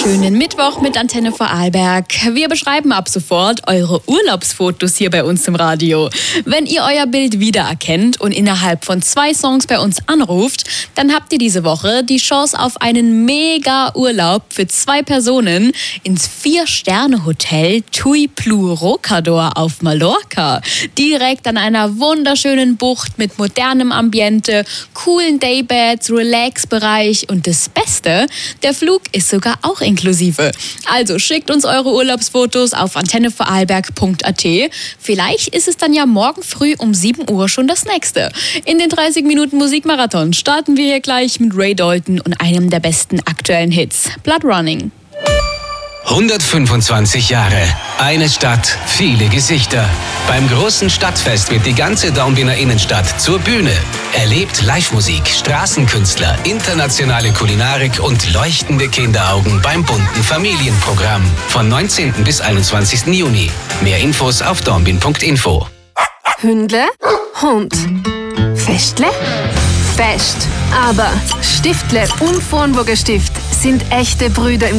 wunderschönen Mittwoch mit Antenne Vorarlberg. Wir beschreiben ab sofort eure Urlaubsfotos hier bei uns im Radio. Wenn ihr euer Bild wiedererkennt und innerhalb von 2 Songs bei uns anruft, dann habt ihr diese Woche die Chance auf einen Mega-Urlaub für 2 Personen ins 4-Sterne-Hotel Tui Plu Rocador auf Mallorca. Direkt an einer wunderschönen Bucht mit modernem Ambiente, coolen Daybeds, Relax-Bereich und das Beste, der Flug ist sogar auch inklusive. Also schickt uns eure Urlaubsfotos auf antennevorarlberg.at. Vielleicht ist es dann ja morgen früh um 7 Uhr schon das nächste. In den 30 Minuten Musikmarathon starten wir hier gleich mit Ray Dalton und einem der besten aktuellen Hits, Blood Running. 125 Jahre, eine Stadt, viele Gesichter. Beim großen Stadtfest wird die ganze Dornbirner Innenstadt zur Bühne. Erlebt Live-Musik, Straßenkünstler, internationale Kulinarik und leuchtende Kinderaugen beim bunten Familienprogramm. Von 19. bis 21. Juni. Mehr Infos auf dornbirn.info. Hündle, Hund. Festle, Fest. Aber Stiftle und Vornburger Stift sind echte Brüder im